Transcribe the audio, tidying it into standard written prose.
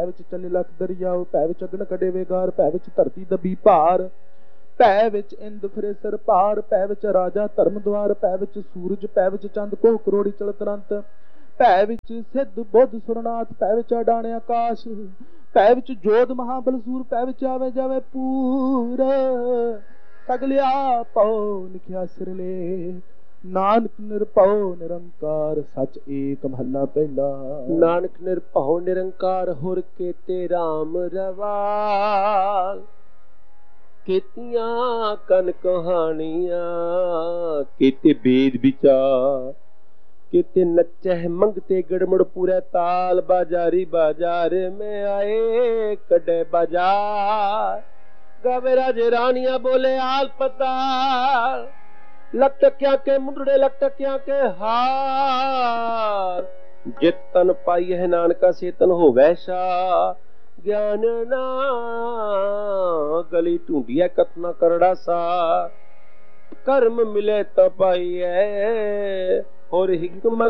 ਭੈ ਵਿੱਚ ਚੱਲੇ ਲੱਖ ਦਰਿਆਓ, ਭੈ ਵਿੱਚ ਅਗਨ ਕਢੇ ਵੇਗਾਰ, ਭੈ ਵਿੱਚ ਧਰਤੀ ਦੱਬੀ ਭਾਰ, ਭੈ ਵਿੱਚ ਇੰਦ ਫਿਰੇ ਸਿਰ ਭਾਰ, ਭੈ ਵਿੱਚ ਰਾਜਾ ਧਰਮ ਦੁਆਰ, ਭੈ ਵਿੱਚ ਸੂਰਜ, ਭੈ ਵਿੱਚ ਚੰਦ ਕੋਹ ਕਰੋੜੀ ਚਲਤ ਅਨੰਤ, ਭੈ ਵਿੱਚ ਸਿੱਧ ਬੁੱਧ ਸੁਰਨਾਥ, ਭੈ ਵਿੱਚ ਅਡਾਣੇ ਆਕਾਸ਼, ਭੈ ਵਿੱਚ ਜੋਧ ਮਹਾਬਲਸੂਰ, ਭੈ ਵਿੱਚ ਆਵੇ ਜਾਵੇ ਪੂਰ, ਸਗਲਿਆ ਪਉ ਲਿਖਿਆ ਸਿਰਲੇਖ, ਨਾਨਕ ਨਿਰਭਉ ਨਿਰੰਕਾਰ ਸਚ ਏਕ ਮਹੱਲਾ ਪਹਿਲਾ। ਨਾਨਕ ਨਿਰਭਉ ਨਿਰੰਕਾਰ ਹੁਰ ਕੇਤੇ ਰਾਮ ਰਵਾਲ, ਕੀਤੀਆਂ ਕਨ ਕਹਾਣੀਆਂ ਕੀਤੇ ਬੇਦ ਵਿਚਾਰ, ਕੀਤੇ ਨਚਹਿ ਮੰਗਤੇ ਗੜਮੜ ਪੂਰੇ ਤਾਲ, ਬਾਜ਼ਾਰੀ ਬਾਜ਼ਾਰ में आए कड़े बाजार, गावे राजे रानिया बोले आल पताल, लटकिया के मुंडड़े लटकिया के हार, जित तन पाई है नानका से तन हो वैसा, ज्ञान ना गली ढूंढिया कतना करड़ा सा, कर्म मिले तो पाई है और हिकमत